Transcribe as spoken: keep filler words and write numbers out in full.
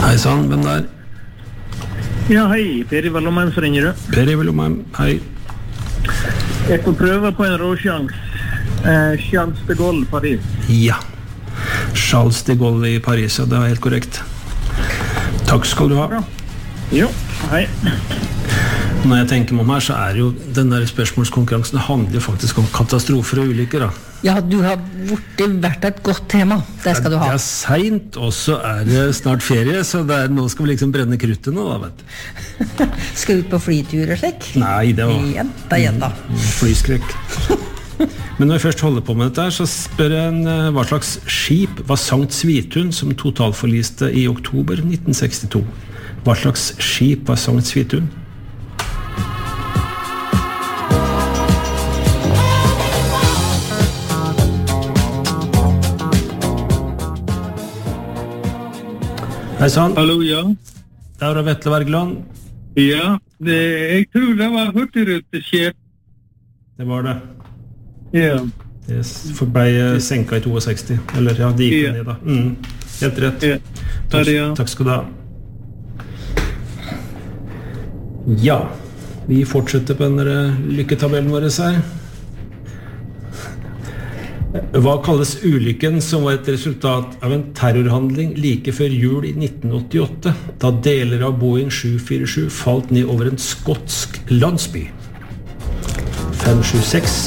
Hei sann, hvem der? Ja, hei, Per Ivar Lomheim, så ringer du. Per Ivar Lomheim, hei. Jeg får prøve på en råsjans. Eh, Charles de Gaulle, Paris. Ja, Charles de Gaulle i Paris, ja, det er helt korrekt. Takk skal du ha. Bra. Jo, hei. Når jeg tenker meg om her, så er jo den der spørsmålskonkurransen, det handler jo faktisk om katastrofer og ulykker, da. Ja, du har vært et godt tema. Det skal du ha. Det er sent, og så er det snart ferie, så det er, nå skal vi liksom brenne kruttet nå, da, vet du. Skal ut på flytur og slik? Nei, det var... Jenta, jenta. Flyskrekk. Men når vi først holder på med dette her, så spør jeg en, hva slags skip var Sankt Svithun som totalforliste i oktober nitten sekstito? Hva slags skip var Sankt Svithun? Hei sann. Hallo, ja. Det er Vetle Wergeland. Ja, det, jeg tror det var hurtigruteskip. Det var det. Ja. Det ble senket i sekstito. Eller ja, det gikk Ja. ned da. Mm, helt rett. Ja. Takk, Ja. takk skal du ha. Ja, vi fortsetter på denne lykketabellen vår her. Hva kalles ulykken som var et resultat av en terrorhandling like før jul i nitten åttiåtte, da deler av Boeing sju fire sju falt ned over en skotsk landsby? fem sju seks